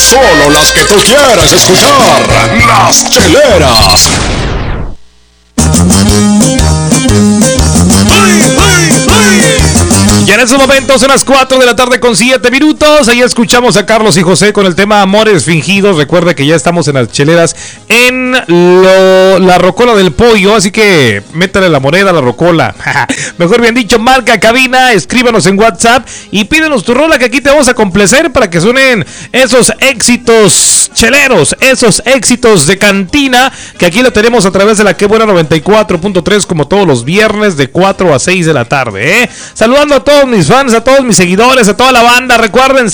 Solo las que tú quieres escuchar. Las cheleras. Y en estos momentos son las 4 de la tarde con 7 minutos. Ahí escuchamos a Carlos y José con el tema Amores Fingidos. Recuerda que ya estamos en las cheleras en la rocola del pollo. Así que métale la moneda a la rocola. Mejor bien dicho, marca cabina, escríbanos en WhatsApp y pídenos tu rola que aquí te vamos a complacer para que suenen esos éxitos cheleros, esos éxitos de cantina que aquí lo tenemos a través de la Que Buena 94.3 como todos los viernes de 4 a 6 de la tarde. Saludando a todos mis fans, a todos mis seguidores, a toda la banda. Recuerden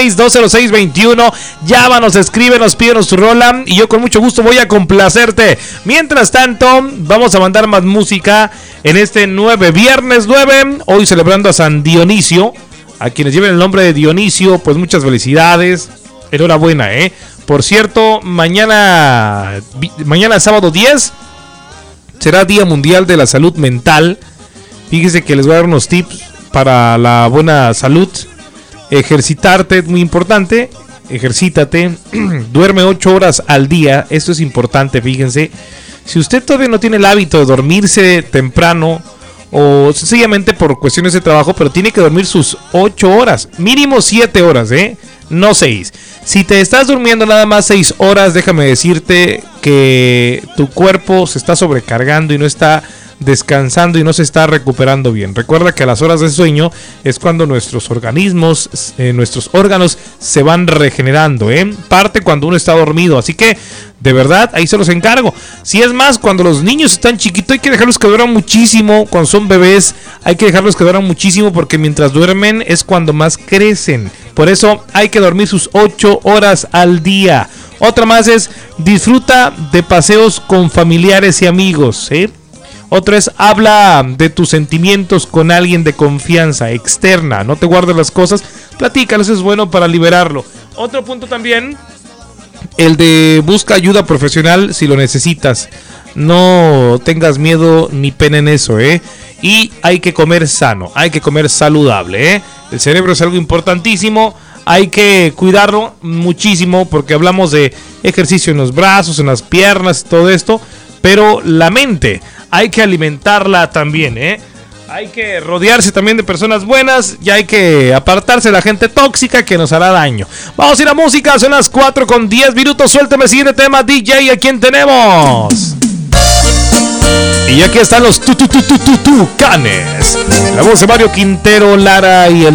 6620621. Llámanos, escríbenos, pídenos tu rola y yo con mucho gusto voy a complacerte. Mientras tanto, vamos a mandar más música en este viernes 9. Hoy celebrando a San Dionisio. A quienes lleven el nombre de Dionisio, pues muchas felicidades. Enhorabuena, Por cierto, mañana sábado 10 será Día Mundial de la Salud Mental. Fíjese que les voy a dar unos tips para la buena salud. Ejercitarte es muy importante. Ejercítate. Duerme 8 horas al día. Esto es importante, fíjense. Si usted todavía no tiene el hábito de dormirse temprano o sencillamente por cuestiones de trabajo, pero tiene que dormir sus 8 horas. Mínimo 7 horas, no 6. Si te estás durmiendo nada más 6 horas, déjame decirte que tu cuerpo se está sobrecargando y no está descansando y no se está recuperando bien. Recuerda que a las horas de sueño es cuando nuestros organismos, nuestros órganos se van regenerando, parte cuando uno está dormido. Así que de verdad ahí se los encargo. Si es más, cuando los niños están chiquitos hay que dejarlos que duerman muchísimo. Cuando son bebés hay que dejarlos que duerman muchísimo porque mientras duermen es cuando más crecen. Por eso hay que dormir sus 8 horas al día. Otra más es disfruta de paseos con familiares y amigos, Otro es habla de tus sentimientos con alguien de confianza externa. No te guardes las cosas, platícalas, es bueno para liberarlo. Otro punto también, el de busca ayuda profesional si lo necesitas. No tengas miedo ni pena en eso, Y hay que comer sano, hay que comer saludable, El cerebro es algo importantísimo. Hay que cuidarlo muchísimo porque hablamos de ejercicio en los brazos, en las piernas, todo esto. Pero la mente hay que alimentarla también, Hay que rodearse también de personas buenas y hay que apartarse de la gente tóxica que nos hará daño. Vamos a ir a música, son las 4 con 10 minutos. Suéltame el siguiente tema, DJ. ¿A quién tenemos? Y aquí están los Tucanes. La voz de Mario Quintero, Lara y el